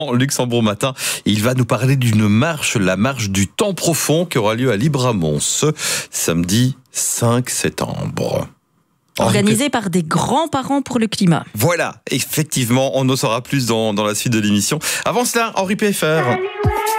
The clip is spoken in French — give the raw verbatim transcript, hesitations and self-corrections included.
Luxembourg Matin. Il va nous parler d'une marche, la marche du temps profond qui aura lieu à Libramont ce samedi cinq septembre. Organisé par des grands-parents pour le climat. Voilà, effectivement, on en saura plus dans, dans la suite de l'émission. Avant cela, Henri P F R.